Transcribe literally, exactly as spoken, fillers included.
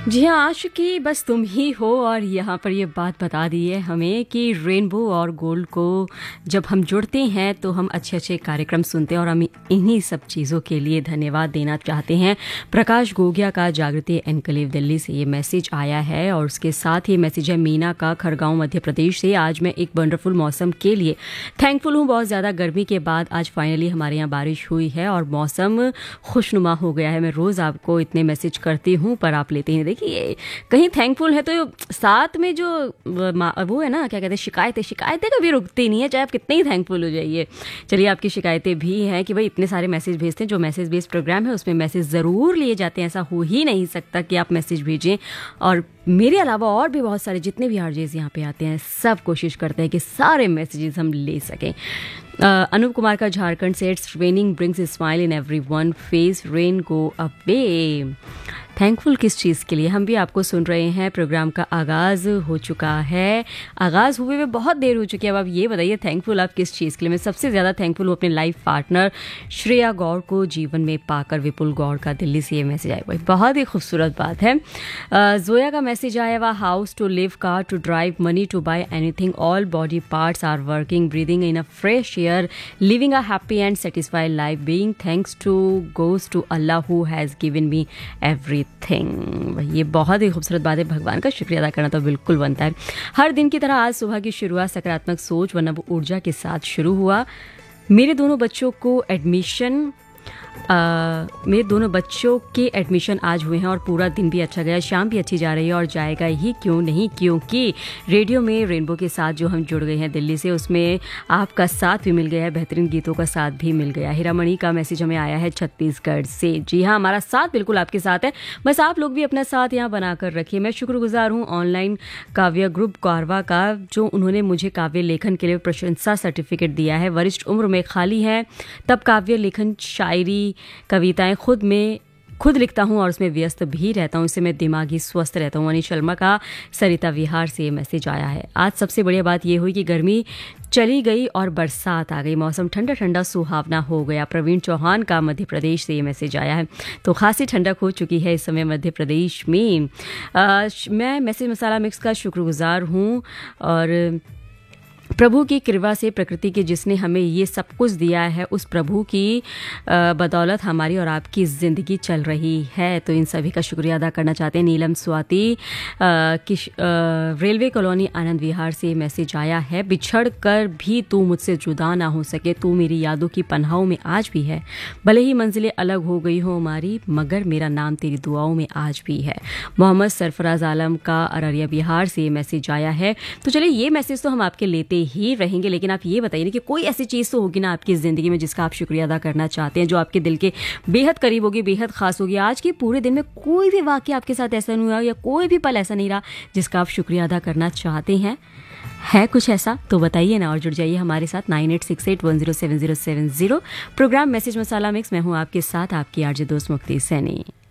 जी हाँ, आशिकी बस तुम ही हो। और यहाँ पर ये बात बता दी है हमें कि रेनबो और गोल्ड को जब हम जुड़ते हैं तो हम अच्छे अच्छे कार्यक्रम सुनते हैं और हम इन्हीं सब चीज़ों के लिए धन्यवाद देना चाहते हैं। प्रकाश गोगिया का जागृति एनकलेव दिल्ली से ये मैसेज आया है और उसके साथ ही मैसेज है मीना का खरगांव मध्य प्रदेश से। आज मैं एक वंडरफुल मौसम के लिए थैंकफुल हूँ। बहुत ज़्यादा गर्मी के बाद आज फाइनली हमारे यहाँ बारिश हुई है और मौसम खुशनुमा हो गया है। मैं रोज़ आपको इतने मैसेज करती हूँ पर आप लेते ही। देखिए कहीं थैंकफुल है तो साथ में जो वो है ना, क्या कहते हैं, शिकायतें शिकायतें कभी रुकती नहीं है, चाहे आप कितने ही थैंकफुल हो जाइए। चलिए, आपकी शिकायतें भी हैं कि भाई इतने सारे मैसेज भेजते हैं। जो मैसेज बेस्ड प्रोग्राम है उसमें मैसेज ज़रूर लिए जाते हैं, ऐसा हो ही नहीं सकता कि आप मैसेज भेजें। और मेरे अलावा और भी बहुत सारे जितने भी आरजेस यहाँ पे आते हैं सब कोशिश करते हैं कि सारे मैसेजेस हम ले सकें। अनूप कुमार का झारखंड से, it's raining brings smile in every one face, rain go away. Thankful किस चीज़ के लिए? हम भी आपको सुन रहे हैं। प्रोग्राम का आगाज़ हो चुका है, आगाज़ हुए हुए बहुत देर हो चुकी है। अब आप ये बताइए थैंकफुल आप किस चीज़ के लिए? मैं सबसे ज़्यादा थैंकफुल हूँ अपने लाइफ पार्टनर श्रेया गौड़ को जीवन में पाकर। विपुल गौड़ का दिल्ली से ये मैसेज आया, भाई बहुत ही खूबसूरत बात है। जोया का मैसेज आया हुआ, house to live, car to drive, money to bye anything, all body parts are working, breathing in a fresh air, living a happy and satisfied life, being thanks to goes to Allah who has given me every thing. ये बहुत ही खूबसूरत बात है। भगवान का शुक्रिया अदा करना तो बिल्कुल बनता है। हर दिन की तरह आज सुबह की शुरुआत सकारात्मक सोच व नव ऊर्जा के साथ शुरू हुआ। मेरे दोनों बच्चों को एडमिशन आ, मेरे दोनों बच्चों के एडमिशन आज हुए हैं और पूरा दिन भी अच्छा गया, शाम भी अच्छी जा रही है और जाएगा ही क्यों नहीं, क्योंकि रेडियो में रेनबो के साथ जो हम जुड़ गए हैं दिल्ली से, उसमें आपका साथ भी मिल गया है, बेहतरीन गीतों का साथ भी मिल गया। हीरामणि का मैसेज हमें आया है छत्तीसगढ़ से। जी हाँ, हमारा साथ बिल्कुल आपके साथ है, बस आप लोग भी अपना साथ यहाँ बनाकर रखिए। मैं शुक्रगुजार हूँ ऑनलाइन काव्य ग्रुप कारवा का, जो उन्होंने मुझे काव्य लेखन के लिए प्रशंसा सर्टिफिकेट दिया है। वरिष्ठ उम्र में खाली है तब काव्य लेखन, शायरी, कविताएं खुद में खुद लिखता हूं और उसमें व्यस्त भी रहता हूं, इससे मैं दिमागी स्वस्थ रहता हूं। अनिश शर्मा का सरिता विहार से ये मैसेज आया है। आज सबसे बढ़िया बात ये हुई कि गर्मी चली गई और बरसात आ गई, मौसम ठंडा ठंडा सुहावना हो गया। प्रवीण चौहान का मध्य प्रदेश से ये मैसेज आया है। तो खासी ठंडक हो चुकी है इस समय मध्य प्रदेश में। आ, मैं मैसेज मसाला मिक्स का शुक्रगुजार हूँ और प्रभु की कृपा से, प्रकृति के जिसने हमें ये सब कुछ दिया है, उस प्रभु की बदौलत हमारी और आपकी ज़िंदगी चल रही है। तो इन सभी का शुक्रिया अदा करना चाहते हैं। नीलम स्वाति किश रेलवे कॉलोनी आनंद विहार से मैसेज आया है, बिछड़ कर भी तू मुझसे जुदा ना हो सके, तू मेरी यादों की पन्हाओं में आज भी है, भले ही मंजिलें अलग हो गई हो हमारी, मगर मेरा नाम तेरी दुआओं में आज भी है। मोहम्मद सरफराज आलम का अररिया बिहार से मैसेज आया है। तो चलिए, ये मैसेज तो हम आपके लेते ही रहेंगे, लेकिन आप ये बताइए कि कोई ऐसी चीज़ तो होगी ना आपकी ज़िंदगी में जिसका आप शुक्रिया अदा करना चाहते हैं, जो आपके दिल के बेहद करीब होगी, बेहद खास होगी। आज के पूरे दिन में कोई भी वाक़या आपके साथ ऐसा नहीं हुआ या कोई भी पल ऐसा नहीं रहा जिसका आप शुक्रिया अदा करना चाहते हैं? है कुछ ऐसा तो बताइए ना और जुड़ जाइए हमारे साथ nine eight six eight one zero seven zero seven zero. Programme message मसाला मिक्स, मैं हूँ आपके साथ आपकी आरजे दोस्त मुक्ति सैनी।